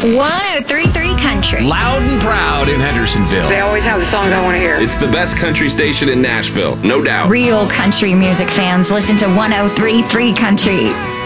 1033 Country. Loud and proud in Hendersonville. They always have the songs I want to hear. It's the best country station in Nashville, no doubt. Real country music fans listen to 1033 Country.